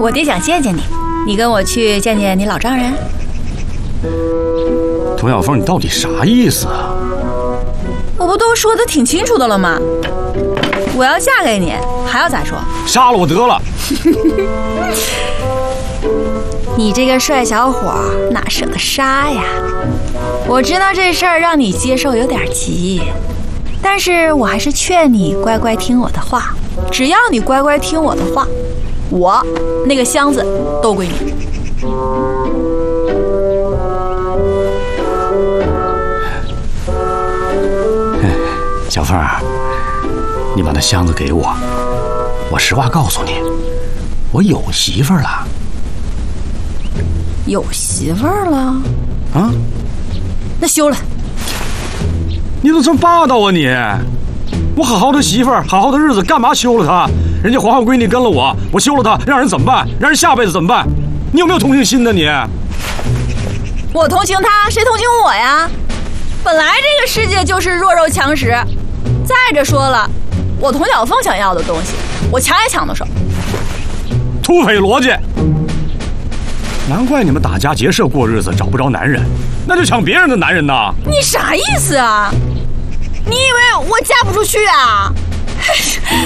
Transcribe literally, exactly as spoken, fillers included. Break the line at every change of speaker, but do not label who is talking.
我爹想见见你，你跟我去见见你老丈人。
童小凤，你到底啥意思啊？
我不都说得挺清楚的了吗？我要嫁给你，还要咋说？
杀了我得了。
你这个帅小伙哪舍得杀呀？我知道这事儿让你接受有点急，但是我还是劝你乖乖听我的话。只要你乖乖听我的话，我那个箱子都归你。
小凤儿，你把那箱子给我，我实话告诉你，我有媳妇儿了。
有媳妇儿了？
啊？
那休了。
你怎么这么霸道啊你？我好好的媳妇儿，好好的日子，干嘛休了她？人家皇后闺女跟了我，我休了她，让人怎么办？让人下辈子怎么办？你有没有同情心呢你？
我同情她，谁同情我呀？本来这个世界就是弱肉强食。再者说了，我童小凤想要的东西，我抢也抢得手。
土匪逻辑！难怪你们打家劫舍过日子找不着男人，那就抢别人的男人呐！
你啥意思啊？你以为我嫁不出去啊？